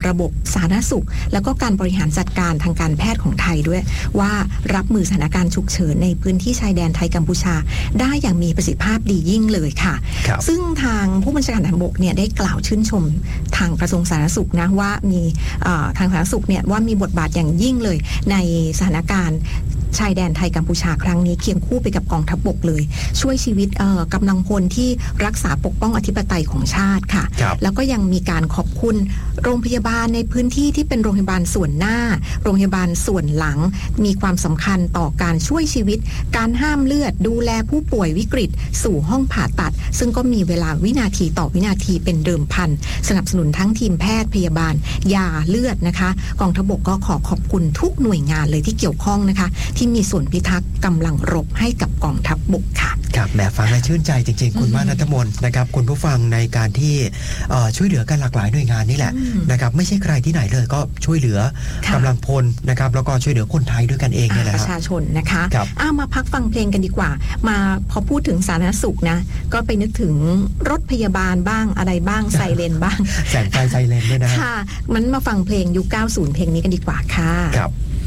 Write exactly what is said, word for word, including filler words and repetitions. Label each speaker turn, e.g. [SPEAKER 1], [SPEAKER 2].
[SPEAKER 1] ระบบสาธารณสุขแล้วก็การบริหารจัดการทางการแพทย์ของไทยด้วยว่ารับมือสถานการณ์ฉุกเฉินในพื้นที่ชายแดนไทยกัมพูชาได้อย่างมีประสิทธิภาพดียิ่งเลยค่ะซึ่งทางผู้บัญชาการทหารบกเนี่ยได้กล่าวชื่นชมทางกระทรวงสาธารณสุขนะว่ามีทางสาธารณสุขเนี่ยว่ามีบทบาทอย่างยิ่งเลยในสถานการณ์ชายแดนไทยกัมพูชาครั้งนี้เคียงคู่ไปกับกองทัพบกเลยช่วยชีวิตกำลังพลที่รักษาปกป้องอธิปไตยของชาติค่ะแล้วก็ยังมีการขอบคุณโรงพยาบาลในพื้นที่ที่เป็นโรงพยาบาลส่วนหน้าโรงพยาบาลส่วนหลังมีความสำคัญต่อการช่วยชีวิตการห้ามเลือดดูแลผู้ป่วยวิกฤตสู่ห้องผ่าตัดซึ่งก็มีเวลาวินาทีต่อวินาทีเป็นเดิมพันสนับสนุนทั้งทีมแพทย์พยาบาลยาเลือดนะคะกองทัพบกก็ขอขอบคุณทุกหน่วยงานเลยที่เกี่ยวข้องนะคะที่มีส่วนพิทักษ์กำลังรบให้กับกองทัพบกค่ะ
[SPEAKER 2] ครับแหมฟังแล้วชื่นใจจริงๆคุณมานัทมนนะครับคุณผู้ฟังในการที่ช่วยเหลือกันหลากหลายหน่วยงานนี่แหละนะครับไม่ใช่ใครที่ไหนเลยก็ช่วยเหลือกำลังพลนะครับแล้วก็ช่วยเหลือคนไทยด้วยกันเองนี่แหละ
[SPEAKER 1] ประชาชนนะคะอ้ามาพักฟังเพลงกันดีกว่ามาพอพูดถึงสาธารณสุขนะก็ไปนึกถึงรถพยาบาลบ้างอะไรบ้างไซเรนบ้าง
[SPEAKER 2] แสงไฟไซเรนด้วยนะ
[SPEAKER 1] ค่ะมันมาฟังเพลงยุคเก้าสิบเพลงนี้กันดีกว่าค่ะ
[SPEAKER 2] ครับ